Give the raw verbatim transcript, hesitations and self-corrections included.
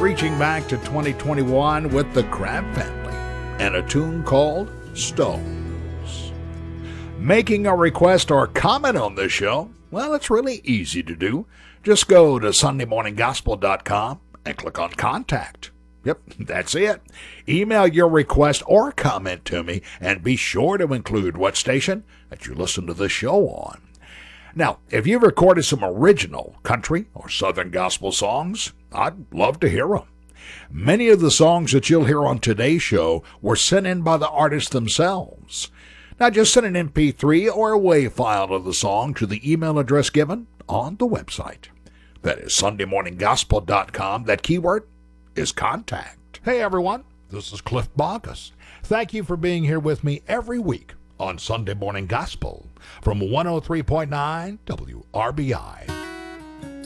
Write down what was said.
reaching back to twenty twenty-one with the Crab Family and a tune called Stones. Making a request or comment on this show, well, it's really easy to do. Just go to sunday morning gospel dot com and click on Contact. Yep, that's it. Email your request or comment to me, and be sure to include what station that you listen to this show on. Now, if you've recorded some original country or southern gospel songs, I'd love to hear them. Many of the songs that you'll hear on today's show were sent in by the artists themselves. Now, just send an M P three or a WAV file of the song to the email address given on the website. That is sunday morning gospel dot com. That keyword is contact. Hey everyone, this is Cliff Baucus. Thank you for being here with me every week on Sunday Morning Gospel from one oh three point nine W R B I.